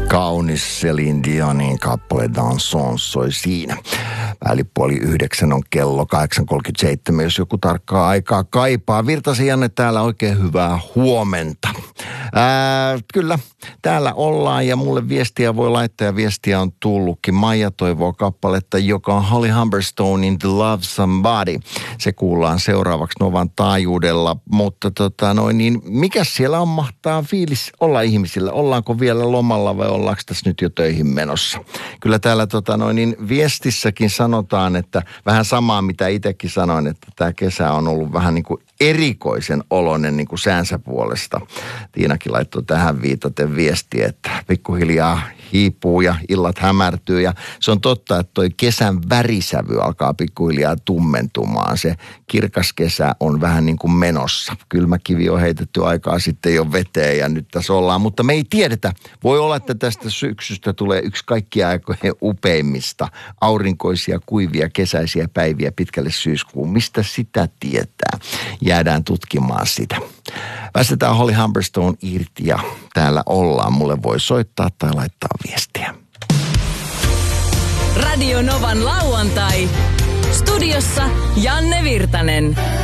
Kaunis Celine Dionin kappale Dansons soi siinä. Välipuoli 9 on kello 8.37, jos joku tarkkaa aikaa kaipaa. Virtasen Janne täällä, oikein hyvää huomenta. Kyllä, täällä ollaan ja mulle viestiä voi laittaa ja viestiä on tullutkin. Maija toivoo kappaletta, joka on Holly Humberstonein The Love Somebody. Se kuullaan seuraavaksi Novan taajuudella, mutta mikä siellä on mahtaa fiilis olla ihmisillä? Ollaanko vielä lomalla vai ollaanko tässä nyt jo töihin menossa? Kyllä täällä viestissäkin sanotaan, että vähän samaa mitä itsekin sanoin, että tämä kesä on ollut vähän niin kuin erikoisen oloinen niin kuin säänsä puolesta. Tiinakin laittoi tähän viitaten viestiä, että pikkuhiljaa hiipuu ja illat hämärtyy. Ja se on totta, että toi kesän värisävy alkaa pikkuhiljaa tummentumaan. Se kirkas kesä on vähän niin kuin menossa. Kylmä kivi on heitetty aikaa sitten jo veteen ja nyt tässä ollaan. Mutta me ei tiedetä. Voi olla, että tästä syksystä tulee yksi kaikkia aikojen upeimmista aurinkoisia, kuivia, kesäisiä päiviä pitkälle syyskuun. Mistä sitä tietää? Jäädään tutkimaan sitä. Päästetään Holly Humberstone irti ja täällä ollaan. Mulle voi soittaa tai laittaa viestiä. Radio Novan lauantai. Studiossa Janne Virtanen.